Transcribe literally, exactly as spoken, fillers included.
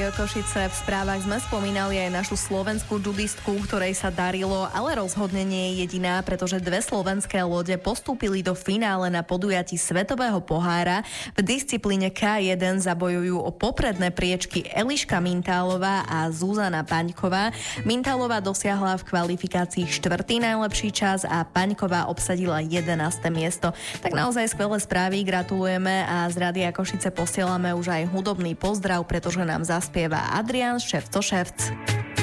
Rádio Košice. V správach sme spomínali aj našu slovenskú judistku, ktorej sa darilo, ale rozhodne nie je jediná, pretože dve slovenské lode postúpili do finále na podujatí Svetového pohára. V disciplíne ká jeden zabojujú o popredné priečky Eliška Mintálová a Zuzana Paňková. Mintálová dosiahla v kvalifikácii štvrtý najlepší čas a Paňková obsadila jedenáste miesto. Tak naozaj skvelé správy, gratulujeme a z Rádia Košice posielame už aj hudobný pozdrav, pretože nám zaspieva Adrián Ševco Ševc.